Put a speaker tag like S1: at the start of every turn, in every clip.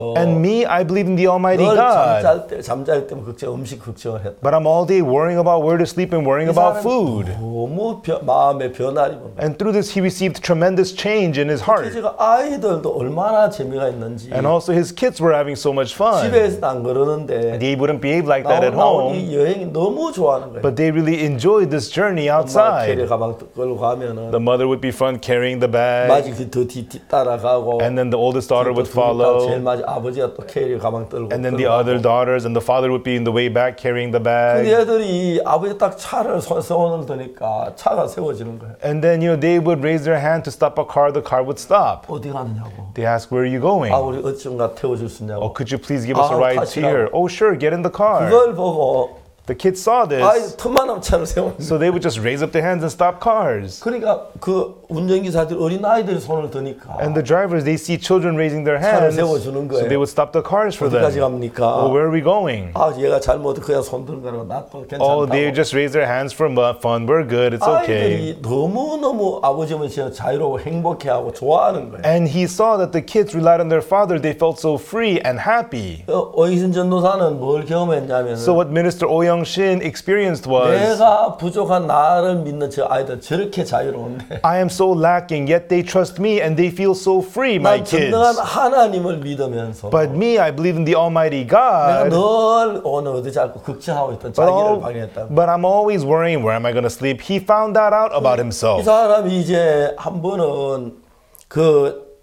S1: And me, I believe in the Almighty
S2: 늘
S1: God.
S2: 잠잘 때 음식 걱정을 했다.
S1: But I'm all day worrying about where to sleep and worrying about food.
S2: 너무 마음의 변화를 입은 거예요.
S1: And through this, he received tremendous change in his heart.
S2: 제가 아이들도 얼마나 재미가 있는지.
S1: And also his kids were having so much fun.
S2: 집에서는 안 그러는데
S1: They wouldn't behave like that at home.
S2: 이 여행이 너무 좋아하는 거예요.
S1: But they really enjoyed this journey
S2: 엄마가
S1: outside.
S2: 캐리 가방 끌고 가면은
S1: The mother would be front carrying the bag.
S2: 마지 더 뒤 따라가고.
S1: And then the oldest daughter would
S2: 제일
S1: follow.
S2: 마지 아버지가 또 캐리 가방 들고.
S1: And then the other daughters and the father would be in the way back carrying the bag.
S2: 근데 애들이 아버지 딱 차를 세워놓을 테니까 차가 세워지는 거예요.
S1: And then, they would raise their hand to stop a car would stop.
S2: 어디 가느냐고.
S1: They ask, where are you going?
S2: 아, 우리 어쩐가 태워줄 수 있냐고.
S1: Oh, could you please give us a ride to
S2: 타시라고.
S1: here? Oh, sure, get in the car.
S2: 그걸 보고
S1: The kids saw this,
S2: 아이 틈만하면 차를 세우는.
S1: so they would just raise up their hands and stop cars.
S2: 그러니까 그 운전기사들 어린 아이들이 손을 드니까
S1: And the drivers, they see children raising their hands,
S2: 세워주는
S1: so they
S2: 거예요.
S1: would stop the cars for
S2: 어디까지
S1: them.
S2: 갑니까?
S1: Oh, where are we going?
S2: 아, 얘가 잘못 그냥 손 드는 거라고 나도
S1: Oh,
S2: 괜찮다고.
S1: they just raise their hands for fun. We're good. It's okay.
S2: 아이들이 너무너무 아버지 어머니 자유로워 행복해하고 좋아하는 거예요.
S1: And he saw that the kids relied on their father. They felt so free and happy.
S2: 오이순 전도사는 뭘 경험했냐면
S1: So what Minister Oh Young-shin experienced was,
S2: 내가 부족한 나를 믿는 저 아이들 저렇게 자유로운데
S1: I am so lacking, yet they trust me and they feel so free, my
S2: 난
S1: kids.
S2: 전능한 하나님을 믿으면서
S1: But me, I believe in the Almighty
S2: 내가
S1: God.
S2: 늘 오늘 어디 자꾸 걱정하고 있던 자기를 발견했다.
S1: But I'm always worrying, where am I going to sleep? He found that out about
S2: 이
S1: himself.
S2: 사람이 이제 한 번은 그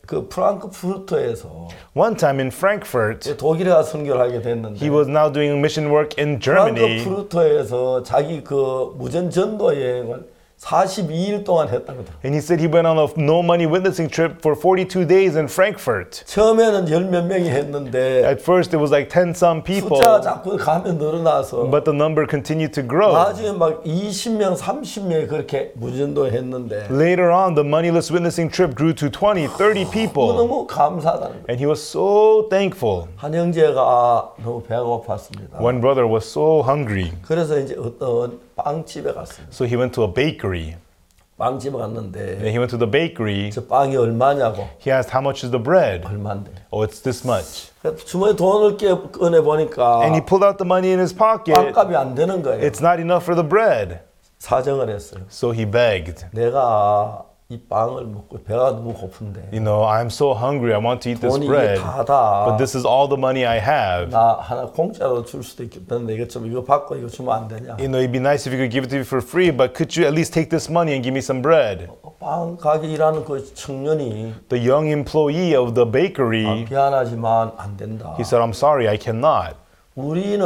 S2: 프랑크푸르트에서
S1: One time in Frankfurt,
S2: 독일에 가서 선교를 하게 됐는데
S1: he was now doing mission work in Germany.
S2: 프랑크푸르트에서 자기 그 무전 전도 여행을 42일 동안 했다고 하더라고요.
S1: And he said he went on a no money witnessing trip for 42 days in Frankfurt.
S2: 처음에는 열 몇 명이 했는데
S1: At first, it was like 10-some people,
S2: 숫자가 자꾸 가면 늘어나서
S1: but the number continued to grow.
S2: 나중에 막 20명, 30명이 그렇게 무전도 했는데
S1: Later on, the moneyless witnessing trip grew to 20, 30 people.
S2: 너무 감사하다는 거예요.
S1: And he was so thankful.
S2: 한 형제가 너무 배가 고팠습니다.
S1: One brother was so hungry,
S2: 그래서 이제 어떤 빵집에 갔습니다.
S1: so he went to a bakery.
S2: 빵집에
S1: And
S2: 갔는데
S1: he went to the bakery.
S2: 저 빵이 얼마냐고.
S1: He asked, how much is the bread?
S2: 얼마인데.
S1: Oh, it's this much.
S2: 그래서 주머니 돈을 꺼내 보니까
S1: And he pulled out the money in his pocket.
S2: 빵값이 안 되는 거예요.
S1: It's not enough for the bread.
S2: 사정을 했어요.
S1: So he begged.
S2: 내가 이 빵을 먹고 배가 너무 고픈데
S1: I'm so hungry. I want to eat this
S2: 돈이 이게
S1: bread.
S2: 다다.
S1: But this is all the money I have.
S2: 나 하나 공짜로 줄 수도 있겠는데 이거 받고 이거 주면 안 되냐?
S1: It'd be nice if you could give it to me for free, but could you at least take this money and give me some bread?
S2: 빵 가게 일하는 그 청년이
S1: The young employee of the bakery,
S2: 미안하지만 안 된다.
S1: he said, I'm sorry, I cannot.
S2: 우리는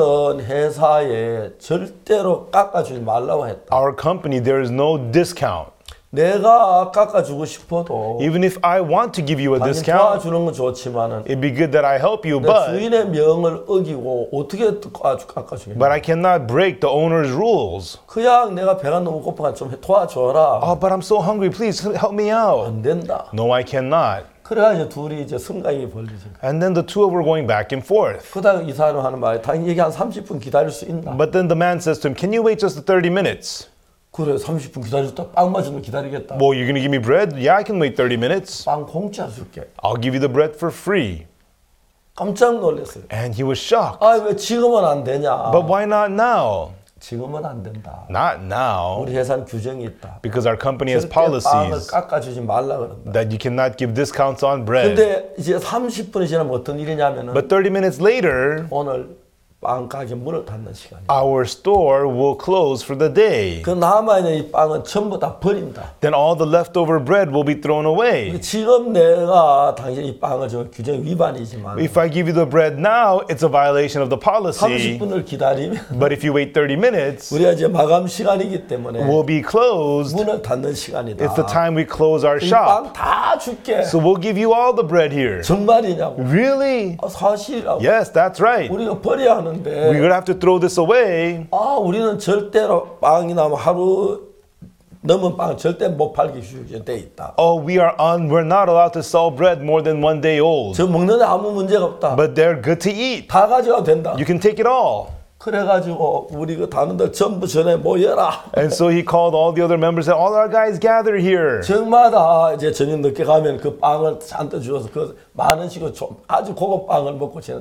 S2: 회사에 절대로 깎아주지 말라고 했다.
S1: Our company, there is no discount.
S2: 내가 깎아주고 싶어도
S1: Even if I want to give you a
S2: 당신
S1: discount,
S2: 도와주는 건 좋지만은
S1: it'd be good that I help you,
S2: 내
S1: but
S2: 주인의 명을 어기고 어떻게 깎아주겠냐?
S1: I cannot break the owner's rules.
S2: 그냥 내가 배가 너무 고파서 좀 도와줘라.
S1: Oh, but I'm so hungry. Please help me out.
S2: 안 된다.
S1: No, I cannot.
S2: 그래가지고 둘이 이제 승강이 벌리지.
S1: And then the two of them were going back and forth.
S2: 그다가 이 사람 하는 말이 당연히 얘기 한 30분 기다릴 수 있나?
S1: But then the man says to him, can you wait just 30 minutes?
S2: 그래 30분 기다렸다. 빵 맞으면 기다리겠다.
S1: Well, you're going to give me bread? Yeah, I can wait 30 minutes.
S2: 빵 공짜 줄게.
S1: I'll give you the bread for free.
S2: 깜짝 놀랐어요.
S1: And he was shocked.
S2: 아, 왜 지금은 안 되냐?
S1: But why not now?
S2: 지금은 안 된다.
S1: Not now.
S2: 우리 회사는 규정이 있다.
S1: Because our company has
S2: 절대 빵을
S1: policies
S2: 깎아주지 말라 그런다.
S1: that you cannot give discounts on bread.
S2: 근데 이제 30분이 지나면 어떤 일이냐면은
S1: But 30 minutes later,
S2: 오늘 빵 가게 문을 닫는 시간이야.
S1: our store will close for the day.
S2: 그 남아있는 이 빵은 전부 다 버린다.
S1: Then all the leftover bread will be thrown away.
S2: 지금 내가 당신 이 빵을 주면 규정 위반이지만
S1: If I give you the bread now, it's a violation of the policy.
S2: 30분을 기다리면
S1: But if you wait 30 minutes,
S2: 우리가 이제 마감 시간이기 때문에
S1: we'll be closed.
S2: 문을 닫는 시간이다.
S1: It's the time we close our
S2: 이
S1: shop.
S2: 빵 다 줄게.
S1: So we'll give you all the bread here.
S2: 정말이냐고.
S1: Really?
S2: 사실이라고.
S1: Yes, that's right.
S2: 우리가 버려야 하는데
S1: We're going to have to throw this away.
S2: 아 우리는 절대로 빵이 나면 하루 넘은 빵 절대 못 팔기 돼 있다.
S1: Oh, we're not allowed to sell bread more than 1 day old.
S2: 저 먹는데 아무 문제가 없다.
S1: But they're good to eat.
S2: 다 가져가도 된다.
S1: You can take it all.
S2: 그래가지고 우리 그 단원들 전부 전에 모여라.
S1: And so he called all the other members and said, all our guys gather here.
S2: 정마다 이제 저녁 늦게 가면 그 빵을 잔뜩 주어서 그 많은 식으로 좀 아주 고급 빵을 먹고 지내.